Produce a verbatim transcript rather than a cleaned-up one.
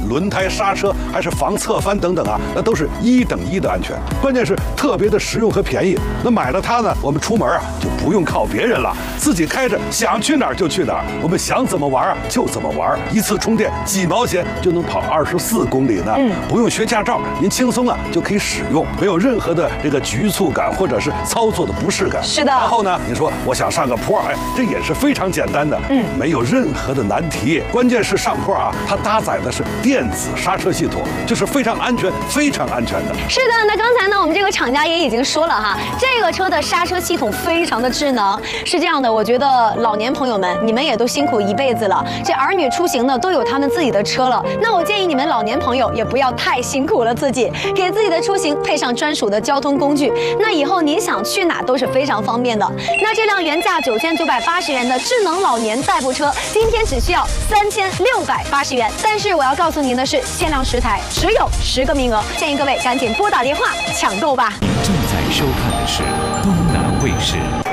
轮胎、刹车还是防侧翻等等啊，那都是一等一的安全。关键是特别的实用和便宜。那买了它呢，我们出门啊就不用靠别人了，自己开着想去哪儿就去哪儿，我们想怎么玩啊就怎么玩，一次充电几毛钱就能跑二十四公里呢。嗯，不用学驾照，您轻松啊就可以使用，没有任何的这个局促感或者是操作的不适感。 是的。 然后呢，你说我想上个坡，哎，这也是非常简单的，嗯，没有任何的难题。关键是上坡啊，它搭载的是电子刹车系统，就是非常安全、非常安全的。 是的，那刚才呢，我们这个厂家也已经说了哈，这个车的刹车系统非常的智能。是这样的，我觉得老年朋友们，你们也都辛苦一辈子了，这儿女出行呢都有他们自己的车了。那我建议你们老年朋友也不要太辛苦了自己，给自己的出行配上专属的交通工具，那以后你想去哪都是非常方便的。那这辆原价九千九百八十元的智能老年代步车，今天只需要三千六百八十元。但是我要告诉您的是，限量十台，只有十个名额，建议各位赶紧拨打电话抢购吧。 您正在收看的是东南卫视。